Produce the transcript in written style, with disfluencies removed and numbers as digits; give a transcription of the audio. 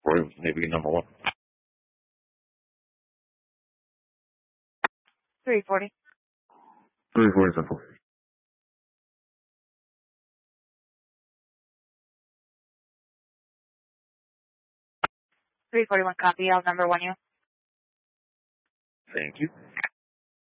Or maybe number one. 340. 340 simple. 341 copy. I'll number one you. Thank you.